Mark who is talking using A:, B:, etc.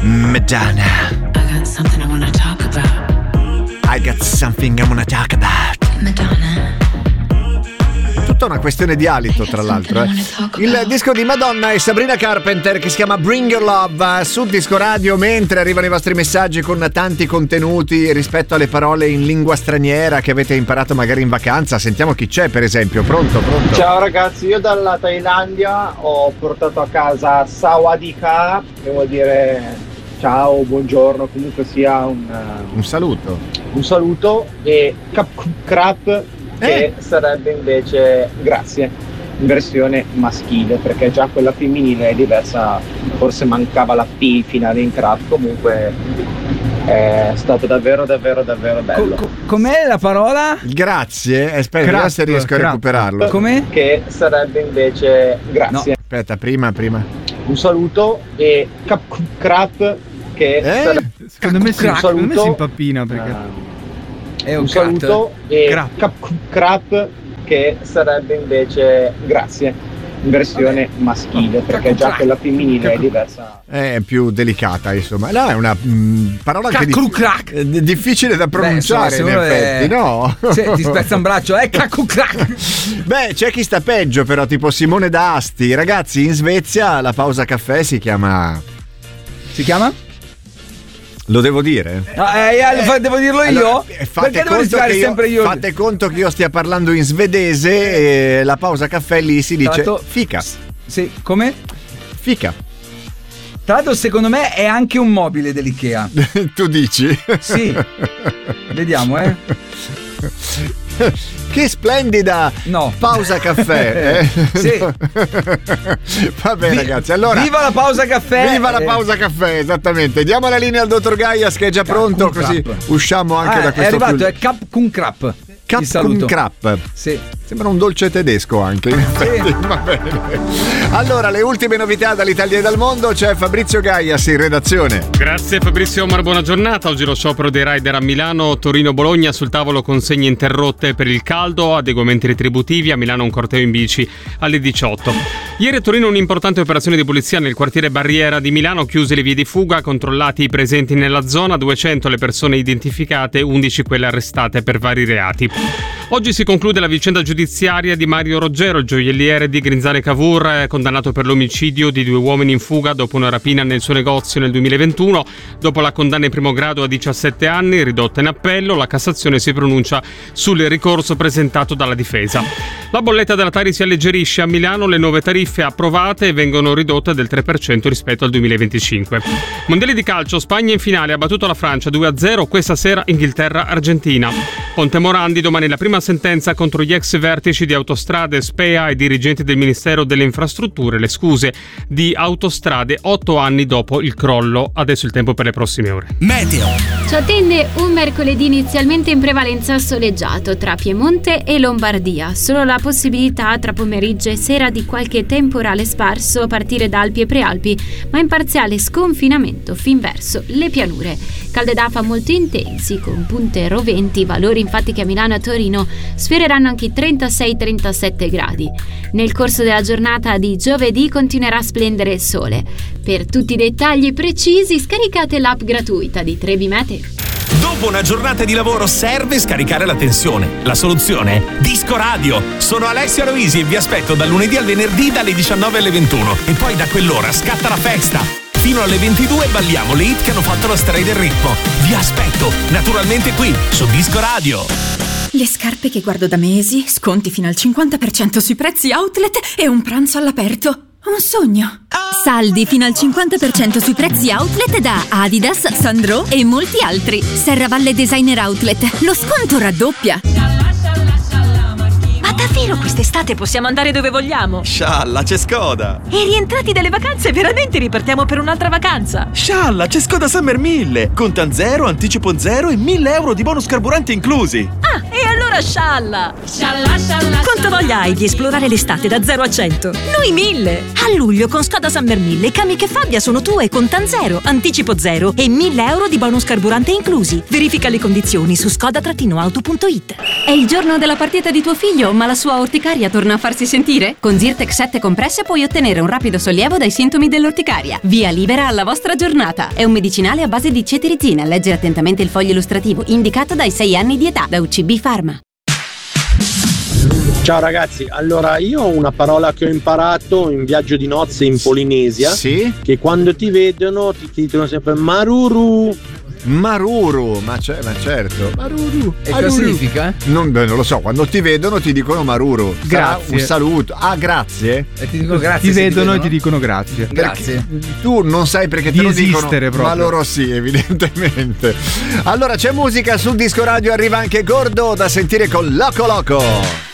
A: Madonna.
B: I got something I wanna talk about.
A: I got something I wanna talk about.
B: Madonna.
A: Tutta una questione di alito, tra l'altro. Il disco di Madonna e Sabrina Carpenter che si chiama Bring Your Love su Disco Radio, mentre arrivano i vostri messaggi con tanti contenuti rispetto alle parole in lingua straniera che avete imparato magari in vacanza. Sentiamo chi c'è, per esempio. Pronto?
C: Ciao ragazzi, io dalla Thailandia ho portato a casa Sawadika, che vuol dire ciao, buongiorno, comunque sia
A: un saluto.
C: Un saluto, e Krap, che sarebbe invece grazie, in versione maschile, perché già quella femminile è diversa, forse mancava la P finale in Krap. Comunque è stato davvero bello.
D: Com'è la parola?
A: Grazie, aspetta se riesco a recuperarlo.
D: Com'è?
C: Che sarebbe invece grazie.
A: No, aspetta, prima.
C: Un saluto, e Krap, che sarebbe...
D: Secondo me si impappina perché è un
C: saluto, e Krap, che sarebbe invece grazie, in versione maschile, perché già quella femminile è diversa.
A: È più delicata, insomma. No, è una parola anche difficile da pronunciare.
D: Beh,
A: in effetti, no?
D: Se ti spezza un braccio,
A: Beh, c'è chi sta peggio, però, tipo Simone da Asti. Ragazzi, in Svezia la pausa caffè si chiama? Lo devo dire?
D: Devo dirlo io?
A: Fate conto che io stia parlando in svedese e la pausa caffè lì si dice fika.
D: Sì, come?
A: Fika.
D: Tra l'altro secondo me è anche un mobile dell'Ikea.
A: Tu dici?
D: Sì. Vediamo,
A: Che splendida pausa caffè.
D: Sì.
A: Va bene, ragazzi. Allora,
D: viva la pausa caffè!
A: Viva la pausa caffè, esattamente. Diamo la linea al dottor Gaias che è già pronto, così usciamo anche da questo.
D: È arrivato, è Kap Kun Krap.
A: Krap.
D: Sì.
A: Sembra un dolce tedesco anche, in effetti. Va bene. Allora, le ultime novità dall'Italia e dal mondo, c'è Fabrizio Gaias in redazione.
E: Grazie Fabrizio Omar, buona giornata. Oggi lo sciopero dei rider a Milano, Torino-Bologna, sul tavolo consegne interrotte per il caldo, adeguamenti retributivi, a Milano un corteo in bici alle 18. Ieri a Torino un'importante operazione di polizia nel quartiere Barriera di Milano, chiuse le vie di fuga, controllati i presenti nella zona, 200 le persone identificate, 11 quelle arrestate per vari reati. Oggi si conclude la vicenda giudiziaria di Mario Roggero, il gioielliere di Grinzane Cavour, condannato per l'omicidio di 2 uomini in fuga dopo una rapina nel suo negozio nel 2021. Dopo la condanna in primo grado a 17 anni, ridotta in appello, la Cassazione si pronuncia sul ricorso presentato dalla difesa. La bolletta della Tari si alleggerisce a Milano, le nuove tariffe approvate vengono ridotte del 3% rispetto al 2025. Mondiali di calcio, Spagna in finale, ha battuto la Francia 2-0, questa sera Inghilterra-Argentina. Ponte Morandi, domani la prima sentenza contro gli ex vertici di Autostrade, SPEA e dirigenti del Ministero delle Infrastrutture, le scuse di Autostrade 8 anni dopo il crollo. Adesso il tempo per le prossime ore.
F: Meteo. Ci attende un mercoledì inizialmente in prevalenza soleggiato tra Piemonte e Lombardia. Solo la possibilità tra pomeriggio e sera di qualche temporale sparso a partire da Alpi e Prealpi, ma in parziale sconfinamento fin verso le pianure. Calde d'afa molto intensi con punte roventi, valori infatti che a Milano e a Torino sfioreranno anche i 36-37 gradi. Nel corso della giornata di giovedì continuerà a splendere il sole. Per tutti i dettagli precisi scaricate l'app gratuita di Trebi Meteo.
G: Dopo una giornata di lavoro serve scaricare la tensione. La soluzione? Disco Radio. Sono Alessio Aloisi e vi aspetto dal lunedì al venerdì dalle 19 alle 21. E poi da quell'ora scatta la festa. Fino alle 22 balliamo le hit che hanno fatto la storia del ritmo. Vi aspetto, naturalmente qui, su Disco Radio.
H: Le scarpe che guardo da mesi, sconti fino al 50% sui prezzi outlet e un pranzo all'aperto. Un sogno.
I: Saldi fino al 50% sui prezzi outlet da Adidas, Sandro e molti altri. Serravalle Designer Outlet. Lo sconto raddoppia.
J: Ma davvero quest'estate possiamo andare dove vogliamo?
K: Scialla, c'è Skoda!
J: E rientrati dalle vacanze veramente ripartiamo per un'altra vacanza?
K: Scialla, c'è Skoda Summer 1000! Contan 0, anticipo 0 e 1.000 euro di bonus carburante inclusi!
J: Ah, E allora scialla! Quanto voglia hai di esplorare l'estate da 0 a 100? Noi 1000! A luglio con Skoda Summer 1000 Kamiq e Fabia sono tue con TAN 0, anticipo 0 e 1.000 euro di bonus carburante inclusi. Verifica le condizioni su skoda-auto.it.
I: È il giorno della partita di tuo figlio, ma la sua orticaria torna a farsi sentire? Con Zyrtec 7 compresse puoi ottenere un rapido sollievo dai sintomi dell'orticaria. Via libera alla vostra giornata. È un medicinale a base di cetirizina. Leggere attentamente il foglio illustrativo, indicato dai 6 anni di età, da UCB Pharma.
K: Ciao ragazzi, allora io ho una parola che ho imparato in viaggio di nozze in Polinesia,
A: sì?
K: Che quando ti vedono ti dicono sempre Maruru.
A: Maruru, ma certo.
D: Maruru. E cosa significa?
A: Non lo so, quando ti vedono ti dicono Maruru.
D: Grazie.
A: Un saluto. Ah, grazie?
D: E ti dicono grazie. Ti vedono e ti dicono grazie.
A: Grazie. Tu non sai perché te lo dicono, proprio. Ma loro sì, evidentemente. Allora c'è musica sul Disco Radio, arriva anche Gordo da sentire con Loco Loco.